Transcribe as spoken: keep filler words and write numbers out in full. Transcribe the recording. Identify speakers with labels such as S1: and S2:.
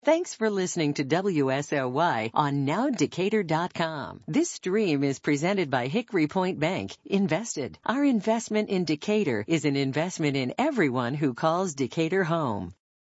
S1: Thanks for listening to W S L Y on now decatur dot com. This stream is presented by Hickory Point Bank. Invested. Our investment in Decatur is an investment in everyone who calls Decatur home.